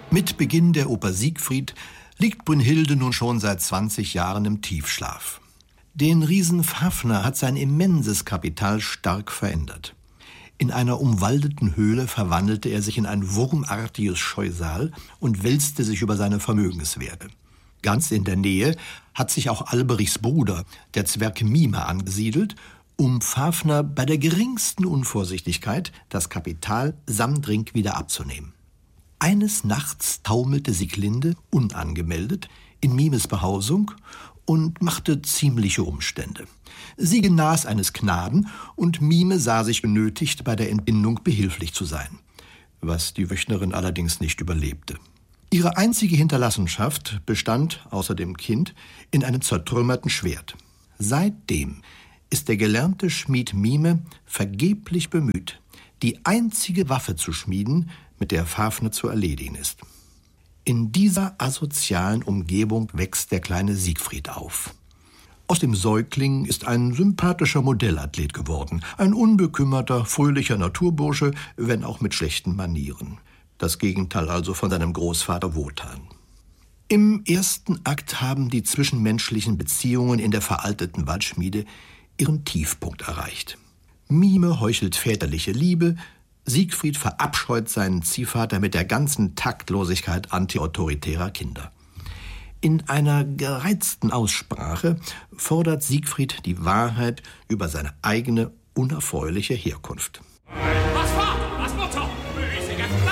Mit Beginn der Oper Siegfried liegt Brünnhilde nun schon seit 20 Jahren im Tiefschlaf. Den Riesen Fafner hat sein immenses Kapital stark verändert. In einer umwaldeten Höhle verwandelte er sich in ein wurmartiges Scheusal und wälzte sich über seine Vermögenswerte. Ganz in der Nähe hat sich auch Alberichs Bruder, der Zwerg Mime, angesiedelt, um Fafner bei der geringsten Unvorsichtigkeit das Kapital samt Ring wieder abzunehmen. Eines Nachts taumelte Sieglinde, unangemeldet, in Mimes Behausung und machte ziemliche Umstände. Sie genas eines Knaben und Mime sah sich genötigt, bei der Entbindung behilflich zu sein, was die Wöchnerin allerdings nicht überlebte. Ihre einzige Hinterlassenschaft bestand, außer dem Kind, in einem zertrümmerten Schwert. Seitdem ist der gelernte Schmied Mime vergeblich bemüht, die einzige Waffe zu schmieden, mit der Fafner zu erledigen ist. In dieser asozialen Umgebung wächst der kleine Siegfried auf. Aus dem Säugling ist ein sympathischer Modellathlet geworden, ein unbekümmerter, fröhlicher Naturbursche, wenn auch mit schlechten Manieren. Das Gegenteil also von seinem Großvater Wotan. Im ersten Akt haben die zwischenmenschlichen Beziehungen in der veralteten Waldschmiede ihren Tiefpunkt erreicht. Mime heuchelt väterliche Liebe, Siegfried verabscheut seinen Ziehvater mit der ganzen Taktlosigkeit antiautoritärer Kinder. In einer gereizten Aussprache fordert Siegfried die Wahrheit über seine eigene unerfreuliche Herkunft.